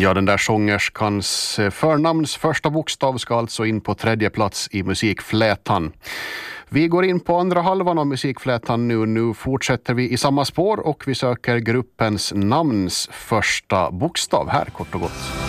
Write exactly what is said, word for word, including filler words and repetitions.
Ja, den där sångerskans förnamns första bokstav ska alltså in på tredje plats i musikflätan. Vi går in på andra halvan av musikflätan nu. Nu fortsätter vi i samma spår och vi söker gruppens namns första bokstav här kort och gott.